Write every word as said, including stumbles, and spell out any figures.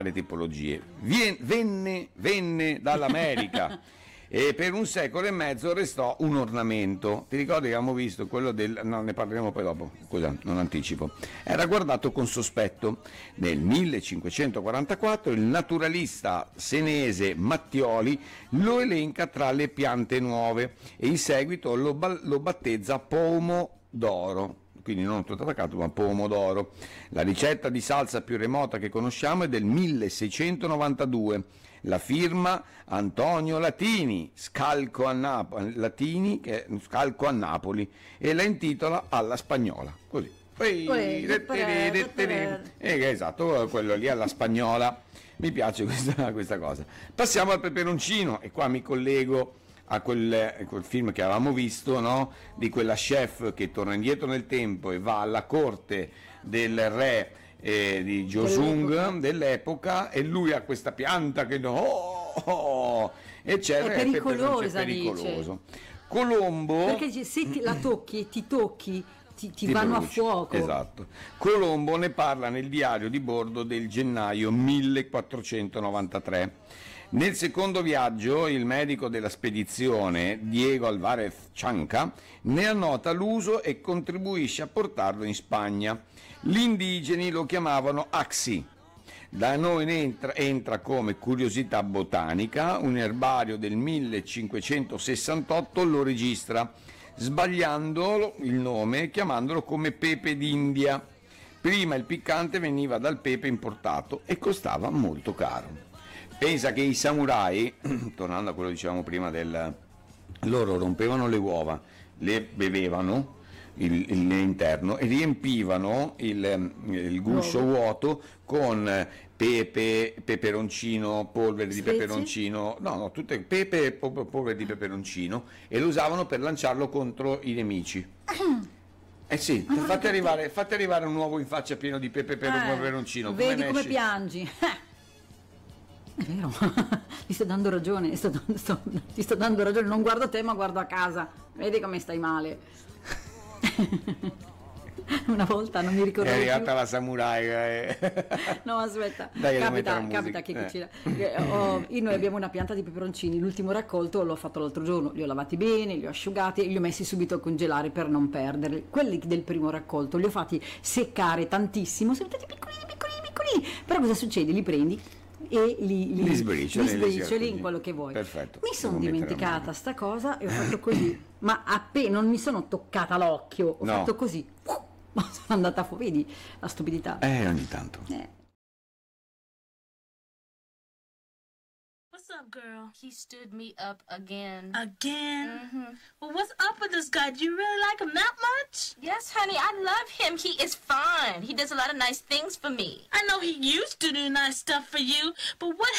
le tipologie. Vien- venne, venne dall'America e per un secolo e mezzo restò un ornamento. Ti ricordi che abbiamo visto quello del... no, ne parleremo poi dopo, scusa, non anticipo. Era guardato con sospetto. Nel millecinquecentoquarantaquattro il naturalista senese Mattioli lo elenca tra le piante nuove e in seguito lo, ba- lo battezza pomo d'oro. Quindi non tutto attaccato, ma pomodoro. La ricetta di salsa più remota che conosciamo è del milleseicentonovantadue. La firma Antonio Latini, Scalco a Napoli, Latini, che è Scalco a Napoli, e la intitola Alla spagnola. Così. Poi, esatto, quello lì alla spagnola. Mi piace questa, questa cosa. Passiamo al peperoncino e qua mi collego a quel, quel film che avevamo visto, no? Di quella chef che torna indietro nel tempo e va alla corte del re eh, di Joseon dell'epoca. dell'epoca e lui ha questa pianta che no, oh, oh, e c'è è pericolosa, è pericoloso. Dice. Colombo, perché se ti, la tocchi, ti tocchi, ti, ti, ti vanno bruci. A fuoco. Esatto. Colombo ne parla nel diario di bordo del gennaio millequattrocentonovantatré. Nel secondo viaggio il medico della spedizione, Diego Alvarez Chanca, ne annota l'uso e contribuisce a portarlo in Spagna. Gli indigeni lo chiamavano Axi. Da noi entra, entra come curiosità botanica, un erbario del millecinquecentosessantotto lo registra, sbagliando il nome e chiamandolo come pepe d'India. Prima il piccante veniva dal pepe importato e costava molto caro. Pensa che i samurai, tornando a quello che dicevamo prima, del, loro rompevano le uova, le bevevano il, il, l'interno e riempivano il, il guscio oh. vuoto con pepe, peperoncino, polvere di Specie? peperoncino, no, no, tutte pepe e polvere di peperoncino, e lo usavano per lanciarlo contro i nemici. Eh sì, ah, fate, arrivare, fate arrivare un uovo in faccia pieno di pepe per eh, peperoncino. Vedi come, come piangi. È vero, ti sto dando ragione, sto, sto, ti sto dando ragione, non guardo te ma guardo a casa, vedi come stai male. Una volta non mi ricordo è arrivata più. La samurai eh. No aspetta, Dai, capita, capita che cucina eh. oh, noi abbiamo una pianta di peperoncini, l'ultimo raccolto l'ho fatto l'altro giorno, li ho lavati bene, li ho asciugati e li ho messi subito a congelare per non perderli. Quelli del primo raccolto li ho fatti seccare tantissimo, sono stati piccolini piccolini piccolini, però cosa succede? Li prendi e li, li, li sbricioli, li sbricioli in quello che vuoi. Perfetto. Mi sono dimenticata sta cosa e ho fatto così, ma appena non mi sono toccata l'occhio, ho no. fatto così, ma sono andata fuori, vedi la stupidità. Eh, ogni tanto. Eh. What's up, girl? He stood me up again. Again? Mm-hmm. Well, what's up with this guy? Do you really like him that much? Yes, honey, I love him. He is fine. He does a lot of nice things for me. I know he used to do nice stuff for you, but what